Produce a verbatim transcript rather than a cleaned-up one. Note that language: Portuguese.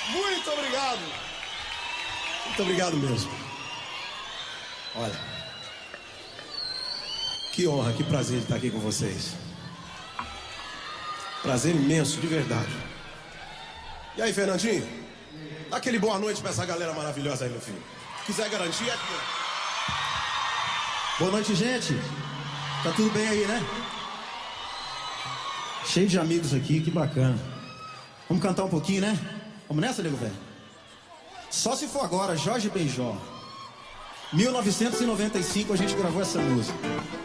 Muito obrigado. Muito obrigado mesmo. Olha, que honra, que prazer de estar aqui com vocês. Prazer imenso, de verdade. E aí, Fernandinho? Dá aquele boa noite pra essa galera maravilhosa aí no fim. Quiser garantir, é aqui. Boa noite, gente. Tá tudo bem aí, né? Cheio de amigos aqui, que bacana. Vamos cantar um pouquinho, né? Vamos nessa, nego velho? Só se for agora, Jorge Benjor. mil novecentos e noventa e cinco a gente gravou essa música.